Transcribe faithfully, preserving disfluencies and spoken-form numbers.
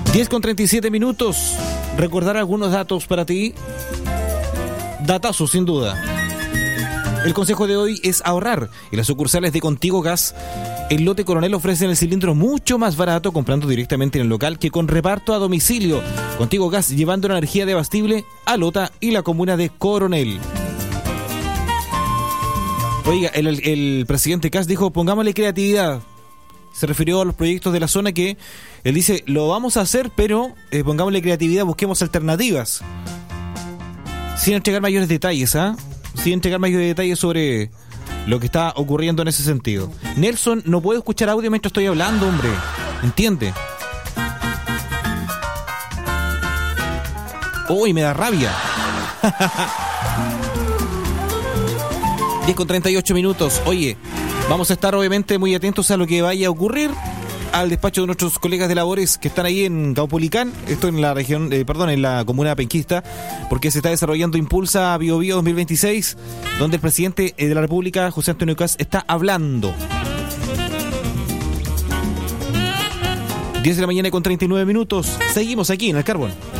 diez con treinta y siete minutos. Recordar algunos datos para ti. Datazos, sin duda. El consejo de hoy es ahorrar. En las sucursales de Contigo Gas, el lote Coronel ofrecen el cilindro mucho más barato comprando directamente en el local que con reparto a domicilio. Contigo Gas, llevando la energía de Abastible a Lota y la comuna de Coronel. Oiga, el, el, el presidente Kast dijo, pongámosle creatividad. Se refirió a los proyectos de la zona que él dice, lo vamos a hacer, pero eh, pongámosle creatividad, busquemos alternativas. Sin entregar mayores detalles, ¿ah? ¿eh? Sin entregar mayores detalles sobre lo que está ocurriendo en ese sentido. Nelson, no puedo escuchar audio mientras estoy hablando, hombre. ¿Entiende? Uy, me da rabia. diez con treinta y ocho minutos. Oye, vamos a estar obviamente muy atentos a lo que vaya a ocurrir, al despacho de nuestros colegas de labores que están ahí en Caupolicán, esto en la región, eh, perdón, en la comuna penquista, porque se está desarrollando Impulsa Bio Bio dos mil veintiséis, donde el presidente de la República, José Antonio Kast, está hablando. diez de la mañana con treinta y nueve minutos. Seguimos aquí en El Carbón.